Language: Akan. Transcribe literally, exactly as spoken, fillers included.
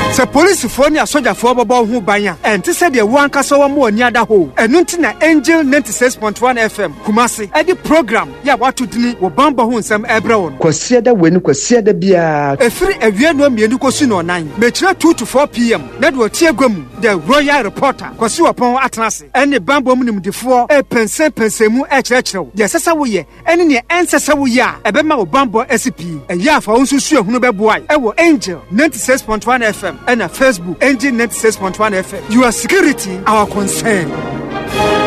Se police for ni asoja for bobo hu banya enti se de wo ankasa wo mo ani ada ho enu nti na Angel ninety-six point one F M Kumasi edi program ya watu dini wo bamba ho nsem ebre won kwase da weni kwase da bia efiri awie no mienu kosu no nan mechira two to four p m na de otie gwam the Royal Reporter kwase opon atenase ene bamba mu nimdifo e pense pensemu e kirekirew ye sesa wo ye ene ne ensesa wo ye a ebema wo bamba S P e ya fa wonsusu ehunu beboai e wo Angel ninety-six point one F M and a Facebook Angel ninety-six point one F M. Your security, our concern.